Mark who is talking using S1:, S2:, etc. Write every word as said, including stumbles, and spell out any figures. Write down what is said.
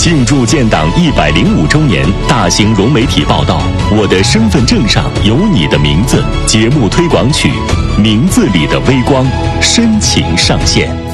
S1: 庆祝建党一百零五周年大型融媒体报道，我的身份证上有你的名字节目推广曲《名字里的微光》深情上线。